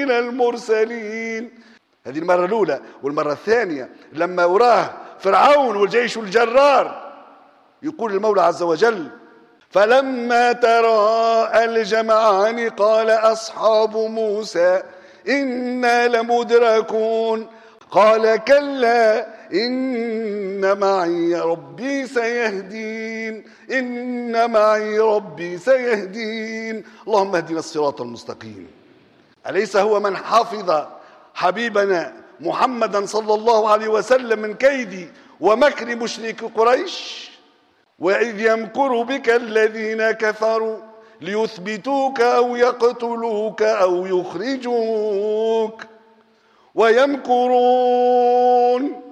المرسلين. هذه المرة الأولى. والمرة الثانية لما وراه فرعون والجيش الجرار، يقول المولى عز وجل: فلما تراءى الجمعان قال أصحاب موسى إنا لمدركون قال كلا إن معي ربي سيهدين إن معي ربي سيهدين. اللهم اهدنا الصراط المستقيم. أليس هو من حفظ حبيبنا محمدا صلى الله عليه وسلم من كيد ومكر مشرك قريش؟ وإذ يمكر بك الذين كفروا ليثبتوك أو يقتلوك أو يخرجوك ويمكرون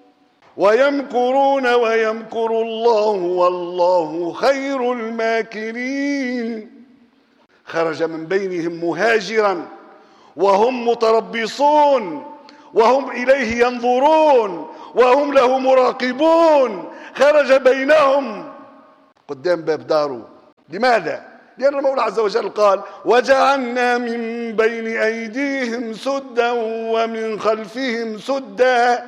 ويمكر الله والله خير الماكرين. خرج من بينهم مهاجرا وهم متربصون وهم إليه ينظرون وهم له مراقبون. خرج بينهم قدام باب داره. لماذا؟ لأن المولى عز وجل قال: وجعلنا من بين أيديهم سدا ومن خلفهم سدا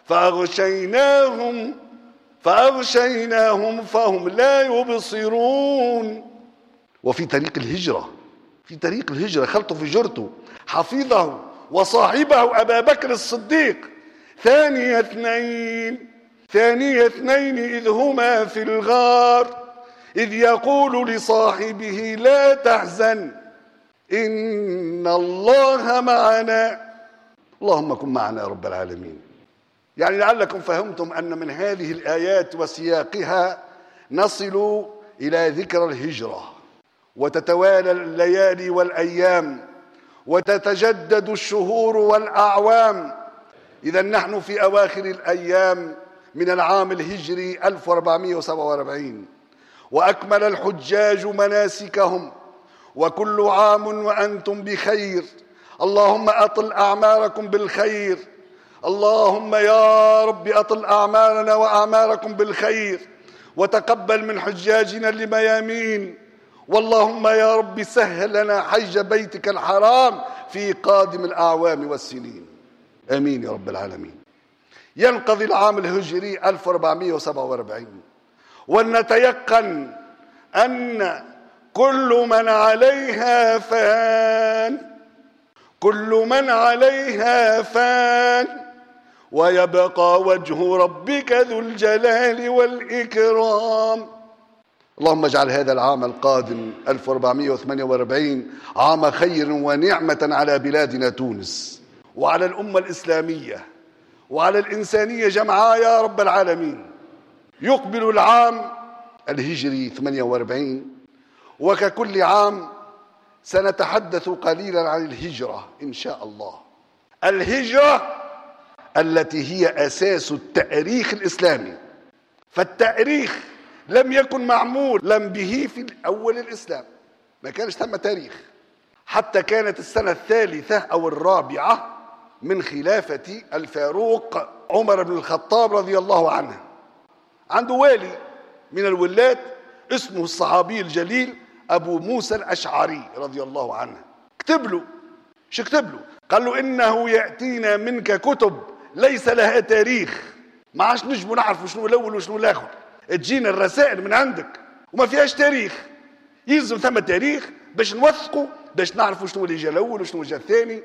فأغشيناهم فهم لا يبصرون. وفي طريق الهجرة خلطوا في جرته حفيظه وصاحبه أبا بكر الصديق ثاني اثنين إذ هما في الغار إذ يقول لصاحبه لا تحزن إن الله معنا. اللهم كن معنا يا رب العالمين. يعني لعلكم فهمتم أن من هذه الآيات وسياقها نصل إلى ذكر الهجرة، وتتوالى الليالي والأيام وتتجدد الشهور والأعوام. إذا نحن في أواخر الأيام من العام الهجري 1447، وأكمل الحجاج مناسكهم، وكل عام وأنتم بخير. اللهم أطل أعماركم بالخير. اللهم يا رب أطل أعمارنا وأعماركم بالخير، وتقبل من حجاجنا الميامين. واللهم يا رب سهل لنا حج بيتك الحرام في قادم الأعوام والسنين. آمين يا رب العالمين. ينقضي العام الهجري 1447، ولنتيقن أن كل من عليها فان ويبقى وجه ربك ذو الجلال والإكرام. اللهم اجعل هذا العام القادم 1448 عام خير ونعمة على بلادنا تونس، وعلى الأمة الإسلامية، وعلى الإنسانية جمعاء يا رب العالمين. يقبل العام الهجري 48، وككل عام سنتحدث قليلا عن الهجرة إن شاء الله. الهجرة التي هي أساس التاريخ الإسلامي، فالتاريخ لم يكن معمول به في أول الإسلام، ما كانش ثم تاريخ حتى كانت السنة الثالثة أو الرابعة من خلافة الفاروق عمر بن الخطاب رضي الله عنه. عنده والي من الولاة اسمه الصحابي الجليل أبو موسى الأشعري رضي الله عنه. كتب له قال له: إنه يأتينا منك كتب ليس لها تاريخ، ما عادش نجموا نعرفوا شنو الأول وشنو الآخر. تجينا الرسائل من عندك وما فيهاش تاريخ، يلزم ثم تاريخ باش نوثقوا، باش نعرفوا شنو اللي جاء الأول وشنو جاء الثاني،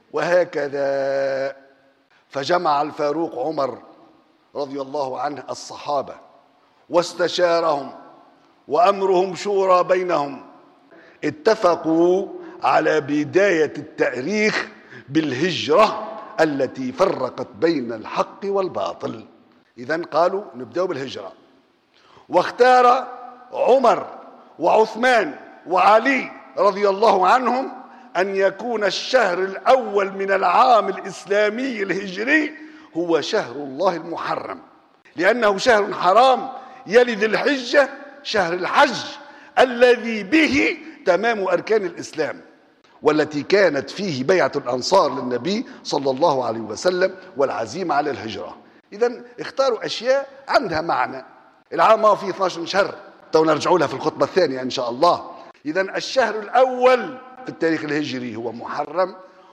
وهكذا. فجمع الفاروق عمر رضي الله عنه الصحابة واستشارهم، وأمرهم شورى بينهم. اتفقوا على بداية التاريخ بالهجرة التي فرقت بين الحق والباطل. إذن قالوا نبدأ بالهجرة، واختار عمر وعثمان وعلي رضي الله عنهم أن يكون الشهر الأول من العام الإسلامي الهجري هو شهر الله المحرم، لأنه شهر حرام يلي ذي الحجة، شهر الحج الذي به تمام أركان الإسلام، والتي كانت فيه بيعة الأنصار للنبي صلى الله عليه وسلم والعزيمة على الهجرة. إذن اختاروا أشياء عندها معنى. العام ما فيه 12 شهر، تو نرجعوا لها في الخطبة الثانية إن شاء الله. إذن الشهر الأول في التاريخ الهجري هو محرم،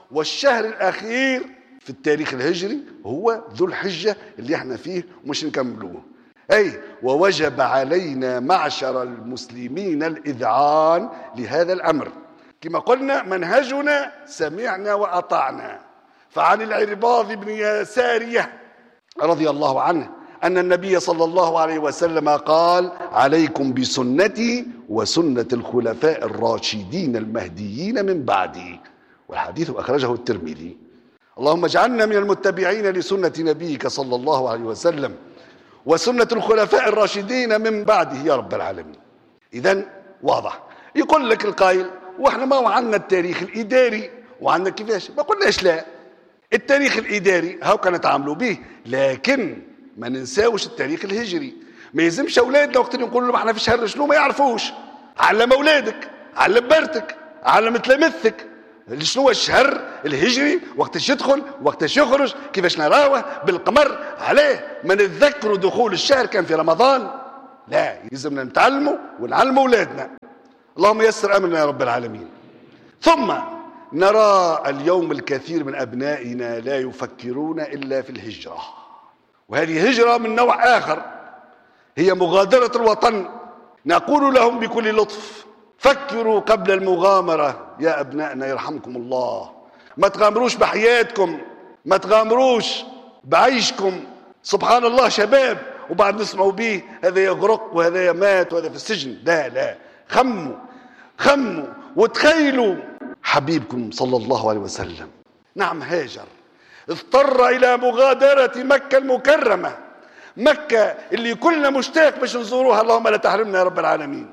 والشهر الأخير في التاريخ الهجري هو ذو الحجة اللي احنا فيه ومش نكملوه. أي ووجب علينا معشر المسلمين الإذعان لهذا الأمر. كما قلنا منهجنا سمعنا وأطعنا. فعن العرباض بن سارية رضي الله عنه أن النبي صلى الله عليه وسلم قال: عليكم بسنتي وسنة الخلفاء الراشدين المهديين من بعدي. والحديث أخرجه الترمذي. اللهم اجعلنا من المتبعين لسنة نبيك صلى الله عليه وسلم وسنة الخلفاء الراشدين من بعده يا رب العالمين. إذن واضح. يقول لك القائل: واحنا ما وعنا التاريخ الإداري وعنا كيفاش؟ ما قلناش لا. التاريخ الإداري هاو كانت عاملوا به، لكن ما ننساوش التاريخ الهجري. ما يلزمش أولادنا وقت نقول لهم احنا في شهر شنو ما يعرفوش. علم أولادك، علم بنتك، علم تلامذتك شنو الشهر الهجري، وقتاش يدخل، وقتاش يخرج، كيفاش نراوه بالقمر. عليه ما نتذكروا دخول الشهر كان في رمضان؟ لا، يلزمنا نتعلموا ونعلموا أولادنا. اللهم يسر أمرنا يا رب العالمين. ثم نرى اليوم الكثير من أبنائنا لا يفكرون إلا في الهجرة، وهذه هجرة من نوع آخر، هي مغادرة الوطن. نقول لهم بكل لطف: فكروا قبل المغامرة يا أبنائنا يرحمكم الله. ما تغامروش بحياتكم، ما تغامروش بعيشكم. سبحان الله شباب وبعد نسمعوا به هذا يغرق وهذا يمات وهذا في السجن. لا لا، خموا وتخيلوا حبيبكم صلى الله عليه وسلم نعم هاجر، اضطر إلى مغادرة مكة المكرمة، مكة اللي كلنا مشتاق باش نزوروها، اللهم لا تحرمنا يا رب العالمين.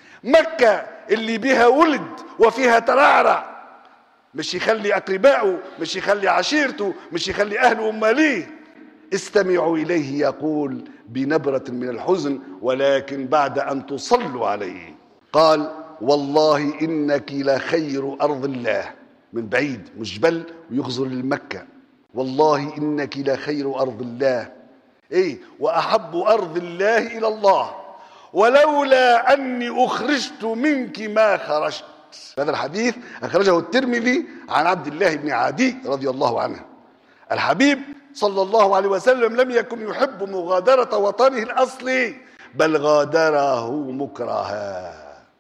مكة اللي بها ولد وفيها ترعرع، مش يخلي أقربائه، مش يخلي عشيرته، مش يخلي أهله وماليه. استمعوا إليه يقول بنبرة من الحزن ولكن بعد أن تصلوا عليه، قال: والله إنك لخير أرض الله. من بعيد مش جبل ويغزر لمكة. والله إنك لخير أرض الله، إيه، وأحب أرض الله إلى الله، ولولا أني أخرجت منك ما خرجت. هذا الحديث أخرجه الترمذي عن عبد الله بن عدي رضي الله عنه. الحبيب صلى الله عليه وسلم لم يكن يحب مغادرة وطنه الأصلي، بل غادره مكرها.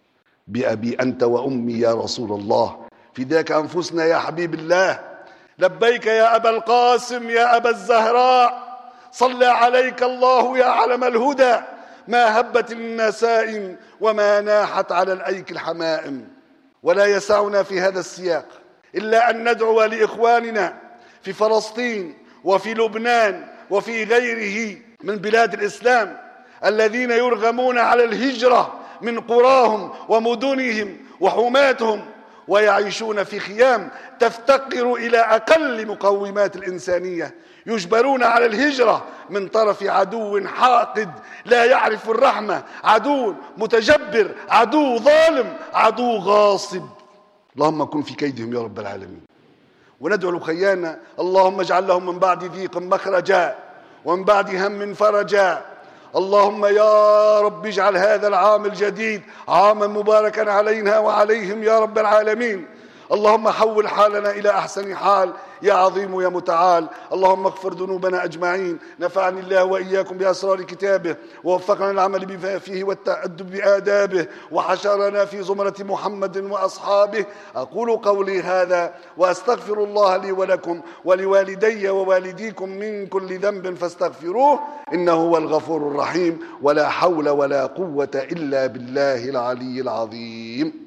بأبي أنت وأمي يا رسول الله، فداك أنفسنا يا حبيب الله. لبيك يا أبا القاسم يا أبا الزهراء، صلى عليك الله يا علم الهدى. ما هبت النسائم وما ناحت على الأيك الحمائم. ولا يسعنا في هذا السياق إلا أن ندعو لإخواننا في فلسطين وفي لبنان وفي غيره من بلاد الإسلام الذين يرغمون على الهجرة من قراهم ومدنهم وحوماتهم، ويعيشون في خيام تفتقر إلى أقل مقومات الإنسانية، يجبرون على الهجرة من طرف عدو حاقد لا يعرف الرحمة، عدو متجبر، عدو ظالم، عدو غاصب. اللهم كن في كيدهم يا رب العالمين. وندعو لخيانا: اللهم اجعل لهم من بعد ضيق مخرجا ومن بعد هم فرجا. اللهم يا رب اجعل هذا العام الجديد عاما مباركا علينا وعليهم يا رب العالمين. اللهم حول حالنا إلى أحسن حال يا عظيم يا متعال. اللهم اغفر ذنوبنا أجمعين. نفعني الله وإياكم بأسرار كتابه، ووفقنا العمل بما فيه والتأدب بآدابه، وحشرنا في زمرة محمد وأصحابه. أقول قولي هذا وأستغفر الله لي ولكم ولوالدي ووالديكم من كل ذنب فاستغفروه إنه هو الغفور الرحيم. ولا حول ولا قوة إلا بالله العلي العظيم.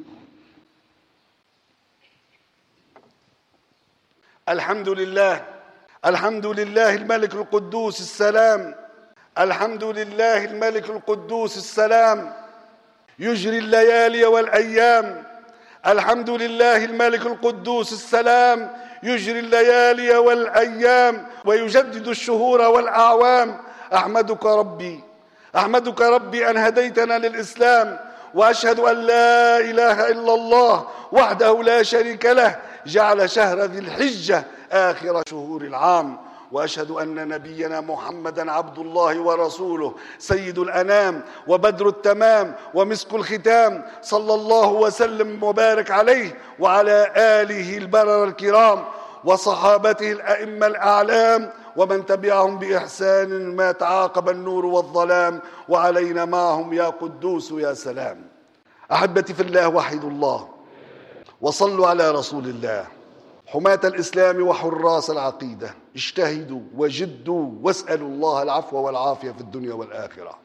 الحمد لله، الحمد لله الملك القدوس السلام، الحمد لله الملك القدوس السلام، يجري الليالي والأيام. الحمد لله الملك القدوس السلام، يجري الليالي والأيام ويجدد الشهور والأعوام. أحمدك ربي، أحمدك ربي أن هديتنا للإسلام، وأشهد أن لا إله إلا الله وحده لا شريك له، جعل شهر ذي الحجة آخر شهور العام، وأشهد أن نبينا محمدا عبد الله ورسوله سيد الأنام وبدر التمام ومسك الختام، صلى الله وسلم وبارك عليه وعلى آله البرر الكرام وصحابته الأئمة الأعلام ومن تبعهم بإحسان ما تعاقب النور والظلام، وعلينا معهم يا قدوس يا سلام. أحبتي في الله، وحدوا الله وصلوا على رسول الله. حماة الإسلام وحراس العقيدة، اجتهدوا وجدوا واسألوا الله العفو والعافية في الدنيا والآخرة.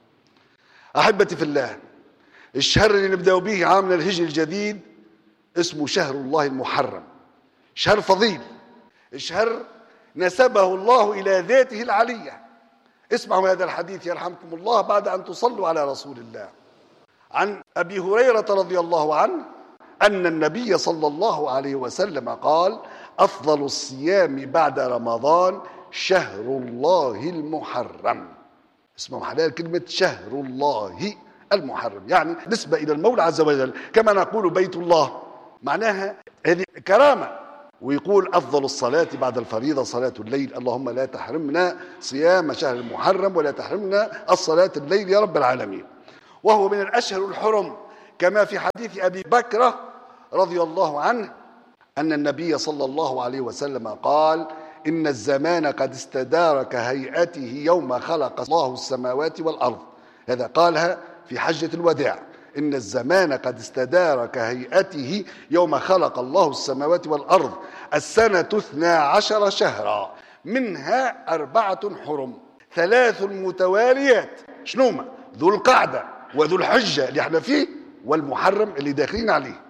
أحبتي في الله، الشهر اللي نبدأ به عامنا الهجري الجديد اسمه شهر الله المحرم، شهر فضيل، شهر نسبه الله إلى ذاته العلية. اسمعوا هذا الحديث يرحمكم الله بعد أن تصلوا على رسول الله. عن أبي هريرة رضي الله عنه أن النبي صلى الله عليه وسلم قال: أفضل الصيام بعد رمضان شهر الله المحرم. اسمعوا حلال كلمة شهر الله المحرم، يعني نسبة إلى المولى عز وجل، كما نقول بيت الله، معناها هذه كرامة. ويقول: أفضل الصلاة بعد الفريضة صلاة الليل، اللهم لا تحرمنا صيام شهر المحرم ولا تحرمنا الصلاة الليل يا رب العالمين. وهو من الأشهر الحرم، كما في حديث أبي بكر رضي الله عنه أن النبي صلى الله عليه وسلم قال: إن الزمان قد استدار كهيئته يوم خلق الله السماوات والأرض. هذا قالها في حجة الوداع: إن الزمان قد استدار كهيئته يوم خلق الله السماوات والأرض، السنة 12 شهرا، منها 4 حرم، 3 متواليات. شنوما؟ ذو القعدة وذو الحجة اللي احنا فيه، والمحرم اللي داخلين عليه،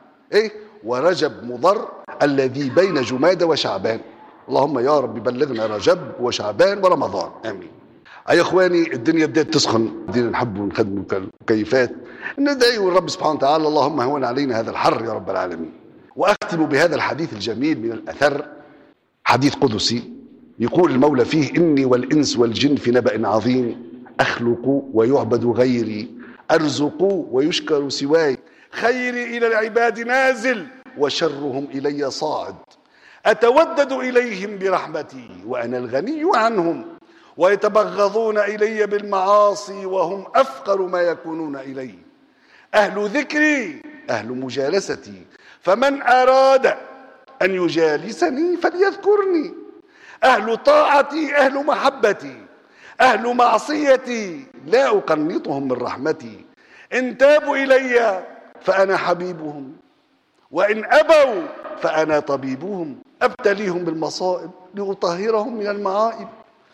ورجب مضر الذي بين جمادى وشعبان. اللهم يا رب بلغنا رجب وشعبان ورمضان، آمين. أي إخواني، الدنيا بدأت تسخن، بدينا نحب ونخدم مكيفات، ندعي الرب سبحانه وتعالى: اللهم هون علينا هذا الحر يا رب العالمين. وأختم بهذا الحديث الجميل من الأثر، حديث قدسي يقول المولى فيه: إني والإنس والجن في نبأ عظيم، أخلق ويعبد غيري، أرزق ويشكر سواي، خيري إلى العباد نازل وشرهم إلي صاعد، أتودد إليهم برحمتي وأنا الغني عنهم، ويتبغضون إلي بالمعاصي وهم أفقر ما يكونون إلي، أهل ذكري أهل مجالستي، فمن أراد أن يجالسني فليذكرني، أهل طاعتي أهل محبتي، أهل معصيتي لا أقنطهم من رحمتي، إن تابوا إلي فأنا حبيبهم، وإن أبوا فأنا طبيبهم، أبتليهم بالمصائب لأطهرهم من المعائب،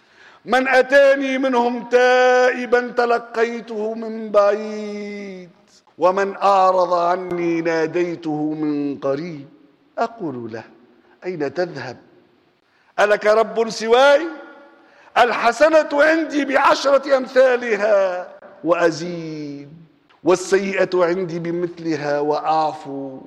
من أتاني منهم تائبا تلقيته من بعيد، ومن أعرض عني ناديته من قريب، أقول له: أين تذهب؟ ألك رب سواي؟ الحسنة عندي ب10 أمثالها وأزيد، والسيئة عندي بمثلها وأعفو،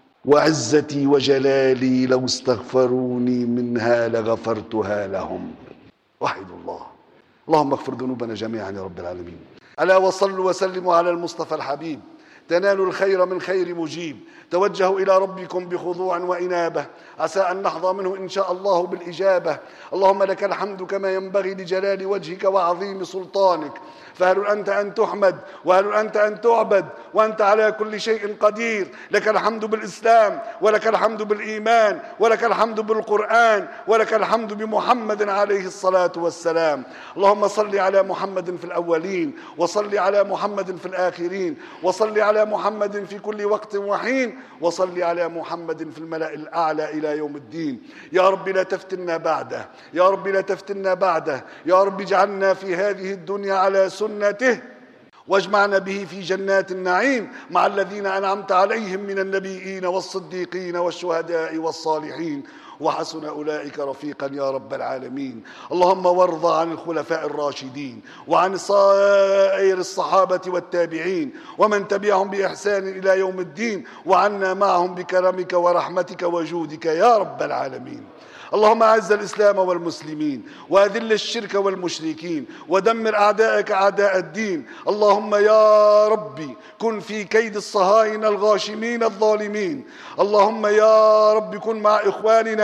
وعزتي وجلالي لو استغفروني منها لغفرتها لهم. وحدوا الله. اللهم اغفر ذنوبنا جميعا يا رب العالمين. ألا وصلوا وسلموا على المصطفى الحبيب، تنالوا الخير من خير مجيب. توجهوا إلى ربكم بخضوع وإنابة، عسى أن نحظى منه إن شاء الله بالإجابة. اللهم لك الحمد كما ينبغي لجلال وجهك وعظيم سلطانك، فهل أنت أن تحمد، وهل أنت أن تعبد، وأنت على كل شيء قدير. لك الحمد بالإسلام، ولك الحمد بالإيمان، ولك الحمد بالقرآن، ولك الحمد بمحمد عليه الصلاة والسلام. اللهم صل على محمد في الأولين، وصل على محمد في الآخرين، وصل على محمد في كل وقت وحين، وصل على محمد في الملأ الأعلى إلى يوم الدين. يا رب لا تفتنا بعده، يا رب لا تفتنا بعده، يا رب اجعلنا في هذه الدنيا على سنته، واجمعنا به في جنات النعيم مع الذين أنعمت عليهم من النبيين والصديقين والشهداء والصالحين، وحسن أولئك رفيقا يا رب العالمين. اللهم وارض عن الخلفاء الراشدين، وعن سائر الصحابة والتابعين ومن تبعهم بإحسان إلى يوم الدين، وعنا معهم بكرمك ورحمتك وجودك يا رب العالمين. اللهم أعز الإسلام والمسلمين، وأذل الشرك والمشركين، ودمر أعداءك أعداء الدين. اللهم يا ربي كن في كيد الصهاينة الغاشمين الظالمين. اللهم يا رب كن مع إخواننا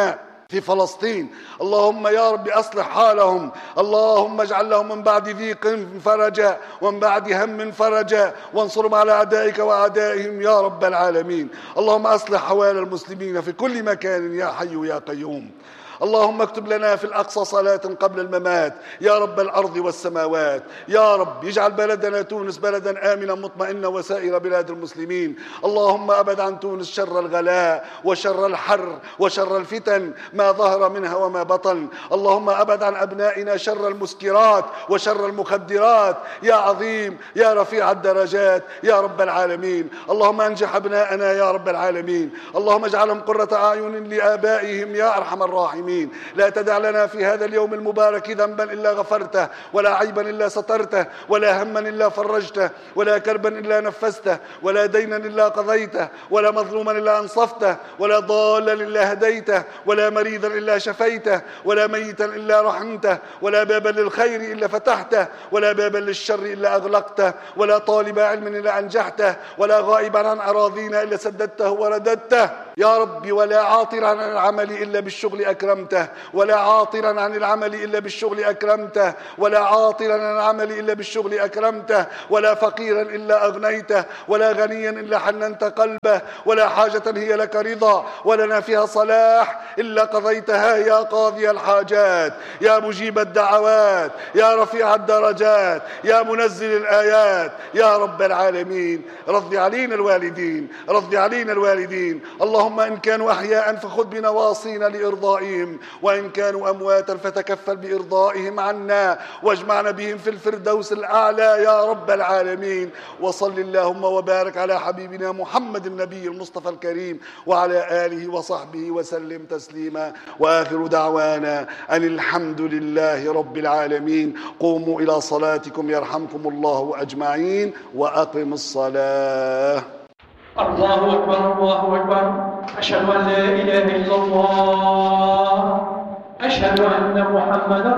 في فلسطين. اللهم يا رب أصلح حالهم، اللهم اجعل لهم من بعد ضيق فرجا ومن بعد هم فرجا، وانصرهم على أعدائك وأعدائهم يا رب العالمين. اللهم أصلح حوال المسلمين في كل مكان يا حي يا قيوم. اللهم اكتب لنا في الأقصى صلاة قبل الممات يا رب الأرض والسماوات. يا رب اجعل بلدنا تونس بلدا آمنا مطمئنا وسائر بلاد المسلمين. اللهم أبد عن تونس شر الغلاء وشر الحر وشر الفتن ما ظهر منها وما بطن. اللهم أبد عن أبنائنا شر المسكرات وشر المخدرات يا عظيم يا رفيع الدرجات يا رب العالمين. اللهم أنجح أبناءنا يا رب العالمين. اللهم اجعلهم قرة أعين لآبائهم يا أرحم الراحمين. لا تدع لنا في هذا اليوم المبارك ذنبا إلا غفرته، ولا عيبا إلا سترته، ولا هما إلا فرجته، ولا كربا إلا نفسته، ولا دينا إلا قضيته، ولا مظلوما إلا أنصفته، ولا ضالا إلا هديته، ولا مريضا إلا شفيته، ولا ميتا إلا رحمته، ولا بابا للخير إلا فتحته، ولا بابا للشر إلا أغلقته، ولا طالب علم إلا أنجحته، ولا غائبا عن أراضينا إلا سددته ورددته يا رب، ولا عاطرا عن العمل إلا بالشغل أكرمته، ولا عاطرا عن العمل إلا بالشغل أكرمته، ولا عاطرا عن العمل إلا بالشغل أكرمته، ولا فقيرا إلا أغنيته، ولا غنيا إلا حننت قلبه، ولا حاجة هي لك رضا ولنا فيها صلاح إلا قضيتها يا قاضي الحاجات يا مجيب الدعوات يا رفيع الدرجات يا منزل الآيات يا رب العالمين. رضي علينا الوالدين، رضي علينا الوالدين. اللهم إن كانوا أحياء فخذ بنواصينا لإرضائهم، وإن كانوا أمواتا فتكفل بإرضائهم عنا، واجمعنا بهم في الفردوس الأعلى يا رب العالمين. وصل اللهم وبارك على حبيبنا محمد النبي المصطفى الكريم وعلى آله وصحبه وسلم تسليما. وآخر دعوانا أن الحمد لله رب العالمين. قوموا إلى صلاتكم يرحمكم الله أجمعين، وأقم الصلاة. الله أكبر الله أكبر. أشهد أن لا إله إلا الله، أشهد أن محمدا